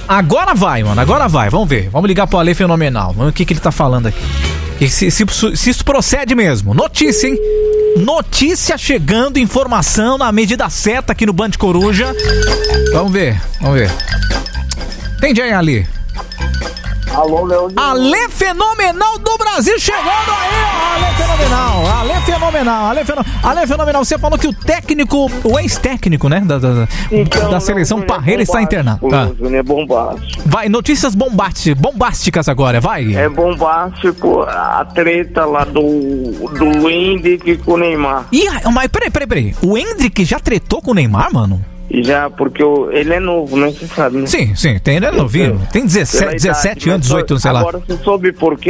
Agora vai, mano, agora vai. Vamos ver. Vamos ligar pro Ale Fenomenal. Vamos ver o que ele tá falando aqui. Se isso procede mesmo. Notícia, hein? Notícia chegando, informação na medida certa aqui no Band Coruja. Vamos ver. Entende aí, Ali? Alô, Leandro. Ale Fenomenal do Brasil chegando aí, ó. Ale Fenomenal. Você falou que o ex-técnico, né? Da seleção Parreira está internado. É bombástico. Vai, notícias bombásticas agora, vai. É bombástico a treta lá do Hendrick com o Neymar. Ih, mas peraí. O Hendrick já tretou com o Neymar, mano? Já, porque ele é novo, né? Você sabe, né? Sim, ele é novinho. Tem 17 anos, 18 anos, sei lá. Agora você soube por quê?